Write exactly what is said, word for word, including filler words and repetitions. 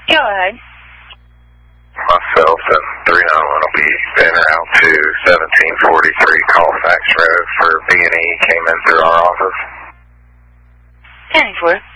Go ahead. Myself and three nine one will be en route to seventeen forty-three Colfax Road for B and E. Came in through our office. ten four.